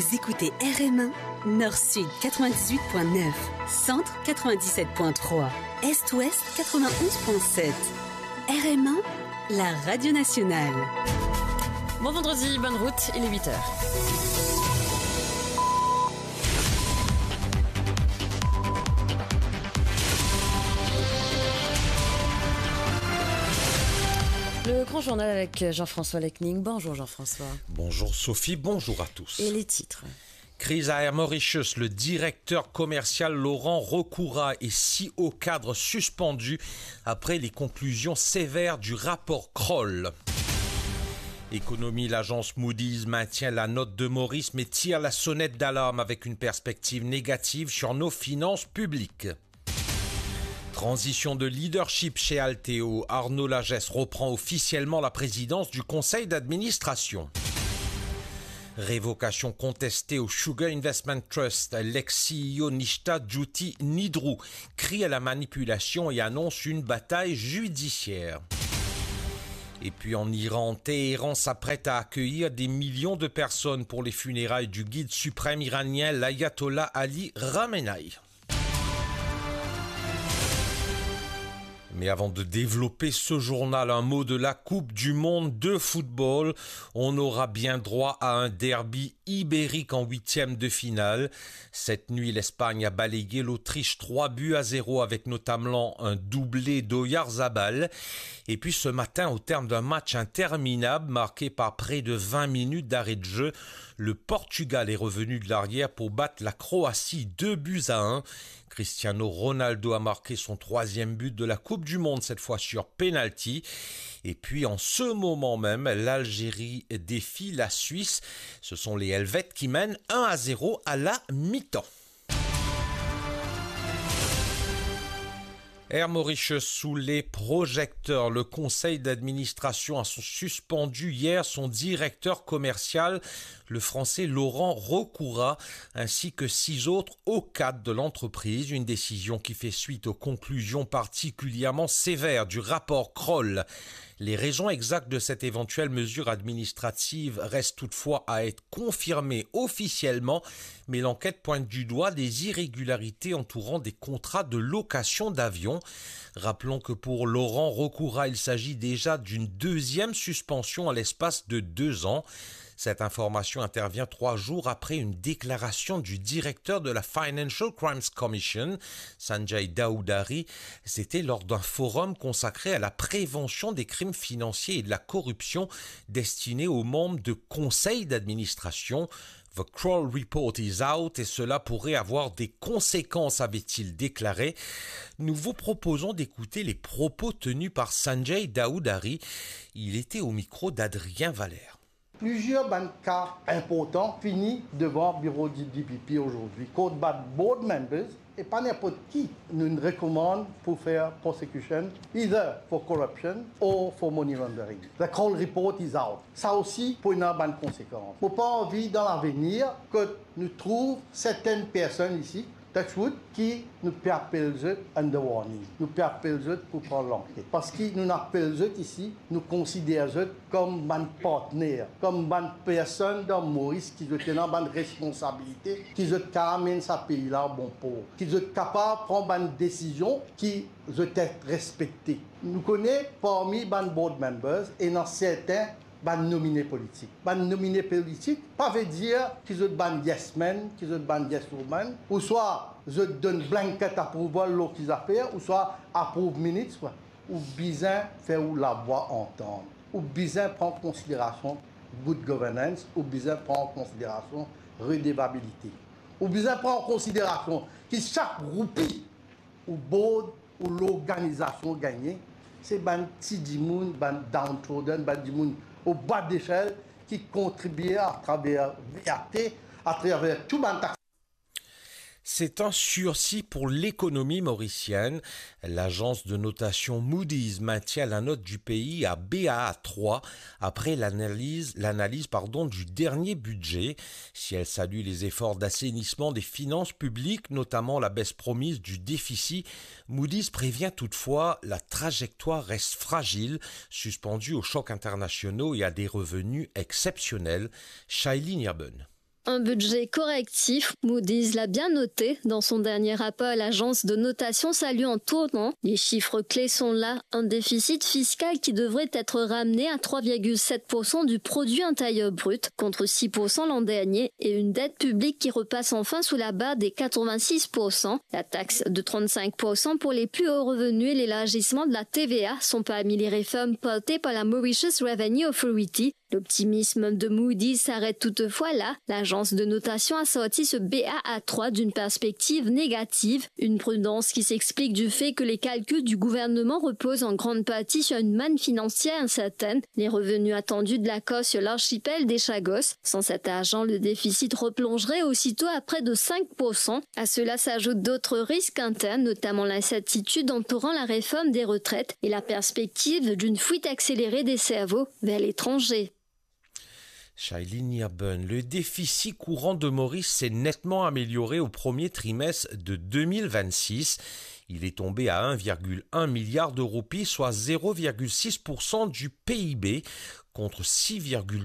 Vous écoutez RM1, Nord-Sud 98.9, Centre 97.3, Est-Ouest 91.7. RM1, la radio nationale. Bon vendredi, bonne route, il est 8h. Le grand journal avec Jean-François Lecning. Bonjour Jean-François. Bonjour Sophie, bonjour à tous. Et les titres. Crise à Air Mauritius, le directeur commercial Laurent Recoura et 6 hauts cadres suspendus après les conclusions sévères du rapport Kroll. Économie, l'agence Moody's maintient la note de Maurice mais tire la sonnette d'alarme avec une perspective négative sur nos finances publiques. Transition de leadership chez Alteo, Arnaud Lagesse reprend officiellement la présidence du conseil d'administration. Révocation contestée au Sugar Investment Trust, l'ex-CEO Nishta Jyoti Nidru crie à la manipulation et annonce une bataille judiciaire. Et puis en Iran, Téhéran s'apprête à accueillir des millions de personnes pour les funérailles du guide suprême iranien, l'ayatollah Ali Khamenei. Mais avant de développer ce journal, un mot de la Coupe du Monde de football. On aura bien droit à un derby ibérique en 8e de finale. Cette nuit, l'Espagne a balayé l'Autriche 3-0 avec notamment un doublé d'Oyarzabal. Et puis ce matin, au terme d'un match interminable marqué par près de 20 minutes d'arrêt de jeu, le Portugal est revenu de l'arrière pour battre la Croatie 2-1. Cristiano Ronaldo a marqué son 3e but de la Coupe du Monde, cette fois sur penalty. Et puis en ce moment même, l'Algérie défie la Suisse. Ce sont les Helvètes qui mènent 1-0 à la mi-temps. Air Mauritius sous les projecteurs. Le conseil d'administration a suspendu hier son directeur commercial, le français Laurent Recoura, ainsi que 6 autres hauts cadres de l'entreprise. Une décision qui fait suite aux conclusions particulièrement sévères du rapport Kroll. Les raisons exactes de cette éventuelle mesure administrative restent toutefois à être confirmées officiellement, mais l'enquête pointe du doigt des irrégularités entourant des contrats de location d'avions. Rappelons que pour Laurent Recoura, il s'agit déjà d'une 2e suspension à l'espace de 2 ans. Cette information intervient 3 jours après une déclaration du directeur de la Financial Crimes Commission, Sanjay Daoudari. C'était lors d'un forum consacré à la prévention des crimes financiers et de la corruption destiné aux membres de conseils d'administration. The Kroll Report is out et cela pourrait avoir des conséquences, avait-il déclaré. Nous vous proposons d'écouter les propos tenus par Sanjay Daoudari. Il était au micro d'Adrien Valère. Plusieurs cas importants finis devant le bureau du DPP aujourd'hui. Code bad board members et pas n'importe qui nous recommande pour faire prosecution, either for corruption or for money laundering. The Kroll report is out. Ça aussi pour une bonne conséquence. Faut pas envie dans l'avenir que nous trouvions certaines personnes ici, Touchwood, qui nous appellent under warning. Nous appellent pour prendre l'enquête. Parce que nous appellent ici, nous considérons comme un partenaire, comme une personne dans Maurice qui ont une responsabilité, qui ont amené ce pays-là bon port, qui sont capables de prendre une décision qui doit être respectée. Nous connaissons parmi les board members et dans certains nominés politiques. Nominés politiques, pas veut dire qu'ils ont ban yes men, qu'ils ont ban yes woman, ou soit je donne blanket approval l'autre qu'ils affaires, ou soit approuve ministre, ou bien faire la voix entendre, ou bien prendre en considération good governance, ou bien prendre en considération redevabilité, ou bien prendre en considération que chaque groupie, ou board, ou l'organisation gagnée, c'est ban petit dimoun, ban downtrodden, ban dimoun au bas d'échelle qui contribuait à travers VAT, à travers tout le taxe. C'est un sursis pour l'économie mauricienne. L'agence de notation Moody's maintient la note du pays à Baa3 après l'analyse du dernier budget. Si elle salue les efforts d'assainissement des finances publiques, notamment la baisse promise du déficit, Moody's prévient toutefois la trajectoire reste fragile, suspendue aux chocs internationaux et à des revenus exceptionnels. Shailene Yerben. Un budget correctif, Moody's l'a bien noté. Dans son dernier rapport, l'agence de notation salue en tournant. Les chiffres clés sont là. Un déficit fiscal qui devrait être ramené à 3,7% du produit intérieur brut, contre 6% l'an dernier, et une dette publique qui repasse enfin sous la barre des 86%. La taxe de 35% pour les plus hauts revenus et l'élargissement de la TVA sont parmi les réformes portées par la Mauritius Revenue Authority. L'optimisme de Moody's s'arrête toutefois là. L'agence de notation a sorti ce Baa3 d'une perspective négative, une prudence qui s'explique du fait que les calculs du gouvernement reposent en grande partie sur une manne financière incertaine, les revenus attendus de l'accord sur l'archipel des Chagos. Sans cet argent, le déficit replongerait aussitôt à près de 5%. À cela s'ajoutent d'autres risques internes, notamment l'incertitude entourant la réforme des retraites et la perspective d'une fuite accélérée des cerveaux vers l'étranger. Shailene Nirben, le déficit courant de Maurice s'est nettement amélioré au premier trimestre de 2026. Il est tombé à 1,1 milliard d'euros, soit 0,6% du PIB, contre 6,2